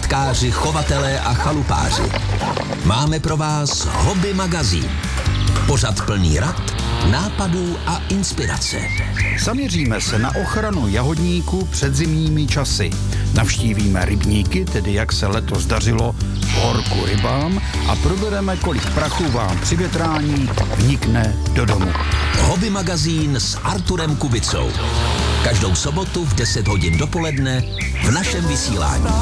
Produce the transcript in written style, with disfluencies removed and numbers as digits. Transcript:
zahrádkáři, chovatelé a chalupáři. Máme pro vás Hobby magazín. Pořad plný rad, nápadů a inspirace. Zaměříme se na ochranu jahodníků před zimními časy. Navštívíme rybníky, tedy jak se letos dařilo horku rybám, a probereme, kolik prachu vám při větrání vnikne do domu. Hobby magazín s Arturem Kubicou. Každou sobotu v 10 hodin dopoledne v našem vysílání.